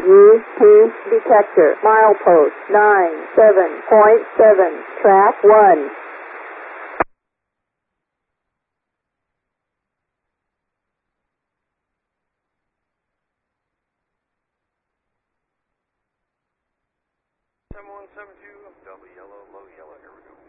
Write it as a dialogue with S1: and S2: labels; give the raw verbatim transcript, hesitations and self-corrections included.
S1: U P detector, milepost nine seven point seven, track one.
S2: seven one seven two, Delta Yellow, low yellow, here we go.